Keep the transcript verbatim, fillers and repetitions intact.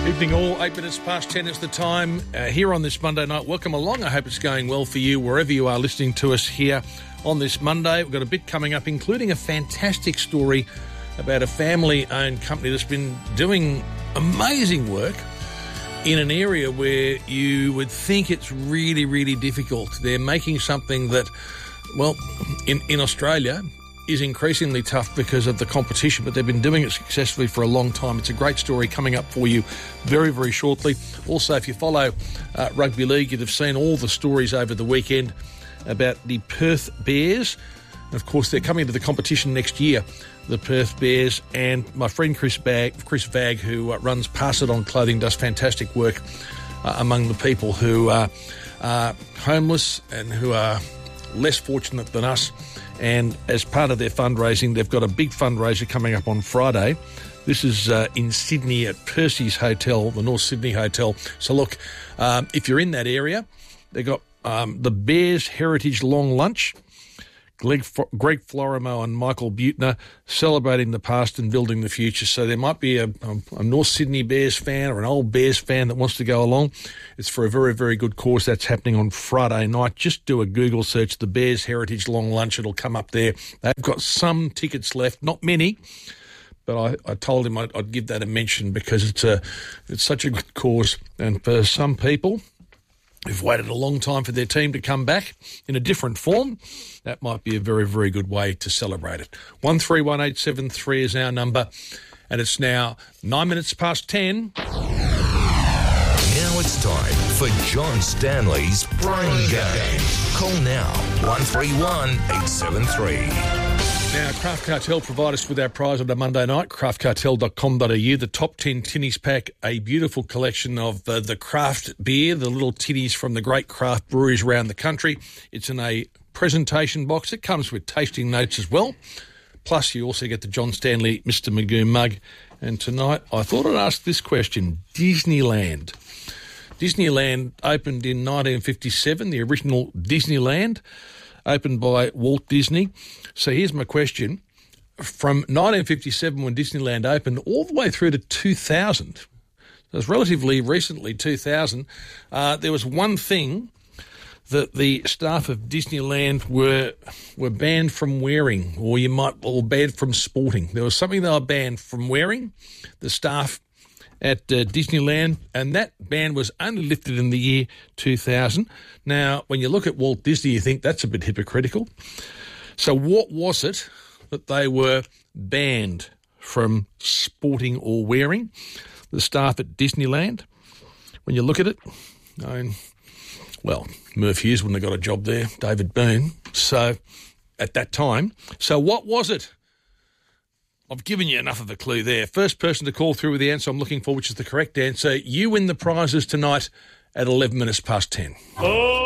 Evening all, eight minutes past ten is the time uh, here on this Monday night. Welcome along. I hope it's going well for you wherever you are listening to us here on this Monday. We've got a bit coming up, including a fantastic story about a family-owned company that's been doing amazing work in an area where you would think it's really, really difficult. They're making something that, well, in, in Australia is increasingly tough because of the competition, but they've been doing it successfully for a long time. It's a great story coming up for you very, very shortly. Also, if you follow uh, rugby league, you'd have seen all the stories over the weekend about the Perth Bears. And of course, they're coming to the competition next year, the Perth Bears. And my friend Chris Vagg, Chris Vagg who uh, runs Pass It On Clothing, does fantastic work uh, among the people who are uh, homeless and who are less fortunate than us. And as part of their fundraising, they've got a big fundraiser coming up on Friday. This is uh, in Sydney at Percy's Hotel, the North Sydney Hotel. So look, um, if you're in that area, they've got um, the Bears Heritage Long Lunch. Greg, Greg Florimo and Michael Butner celebrating the past and building the future. So there might be a, a, a North Sydney Bears fan or an old Bears fan that wants to go along. It's for a very, very good cause. That's happening on Friday night. Just do a Google search, the Bears Heritage Long Lunch. It'll come up there. They've got some tickets left, not many, but I, I told him I'd, I'd give that a mention because it's a it's such a good cause. And for some people who've waited a long time for their team to come back in a different form, that might be a very, very good way to celebrate it. one three one eight seven three is our number, and it's now nine minutes past ten. Now it's time for John Stanley's Brain Game. Call now, one three one eight seven three. Now, Craft Cartel provide us with our prize on a Monday night, craft cartel dot com dot a u, the top ten tinnies pack, a beautiful collection of uh, the craft beer, the little tinnies from the great craft breweries around the country. It's in a presentation box. It comes with tasting notes as well. Plus, you also get the John Stanley Mister Magoo mug. And tonight, I thought I'd ask this question. Disneyland. Disneyland opened in nineteen fifty-seven, the original Disneyland, opened by Walt Disney. So here's my question. From nineteen fifty-seven, when Disneyland opened, all the way through to two thousand, it was relatively recently, two thousand, uh, there was one thing that the staff of Disneyland were were banned from wearing, or you might, or banned from sporting. There was something they were banned from wearing, the staff at uh, Disneyland, and that ban was only lifted in the year two thousand. Now, when you look at Walt Disney, you think that's a bit hypocritical. So what was it that they were banned from sporting or wearing, the staff at Disneyland? When you look at it, I mean, well, Murph Hughes wouldn't have got a job there, David Boone, so at that time. So what was it? I've given you enough of a clue there. First person to call through with the answer I'm looking for, which is the correct answer, you win the prizes tonight at eleven minutes past ten. Oh!